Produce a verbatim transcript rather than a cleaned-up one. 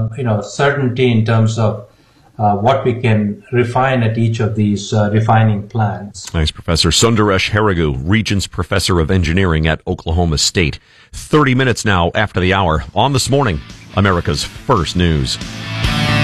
um, you know, certainty in terms of uh, what we can refine at each of these uh, refining plants. Thanks, Professor Sundaresh Harigu, Regents Professor of Engineering at Oklahoma State. thirty minutes now after the hour on This Morning, America's First News.